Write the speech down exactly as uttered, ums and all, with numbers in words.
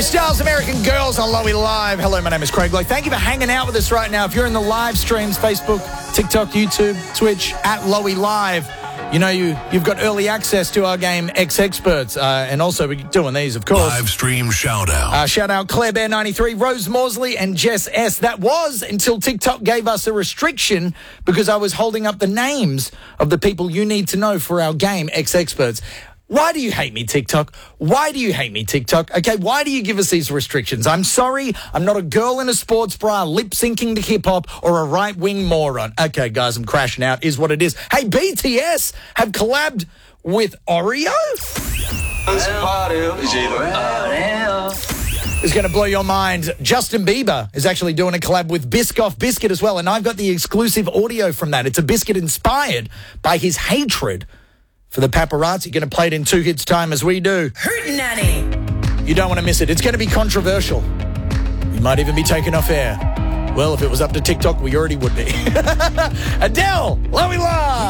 Harry Styles, American Girls on Lowy Live. Hello, my name is Craig Lowe. Thank you for hanging out with us right now. If you're in the live streams, Facebook, TikTok, YouTube, Twitch, at Lowy Live, you know you, you've got early access to our game X Experts. Uh, and also, we're doing these, of course. Live stream shout-out. Uh, shout out Claire Bear ninety-three, Rose Morsley, and Jess S. That was until TikTok gave us a restriction because I was holding up the names of the people you need to know for our game X Experts. Why do you hate me, TikTok? Why do you hate me, TikTok? Okay, why do you give us these restrictions? I'm sorry, I'm not a girl in a sports bra lip-syncing to hip-hop or a right-wing moron. Okay, guys, I'm crashing out, is what it is. Hey, B T S have collabed with Oreo? It's going to blow your mind. Justin Bieber is actually doing a collab with Biscoff Biscuit as well, and I've got the exclusive audio from that. It's a biscuit inspired by his hatred for the paparazzi. Going to play it in two hits time as we do. Hootenanny. You don't want to miss it. It's going to be controversial. We might even be taken off air. Well, if it was up to TikTok, we already would be. Adele, Lowy Live.